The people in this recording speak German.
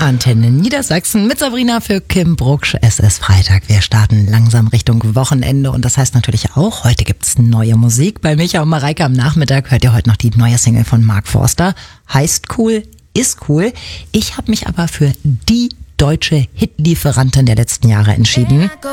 Antenne Niedersachsen mit Sabrina für Kim Brucksch. Es ist Freitag. Wir starten langsam Richtung Wochenende und das heißt natürlich auch, heute gibt's neue Musik. Bei Micha und Mareike am Nachmittag hört ihr heute noch die neue Single von Mark Forster. Heißt cool, ist cool. Ich habe mich aber für die deutsche Hitlieferantin der letzten Jahre entschieden.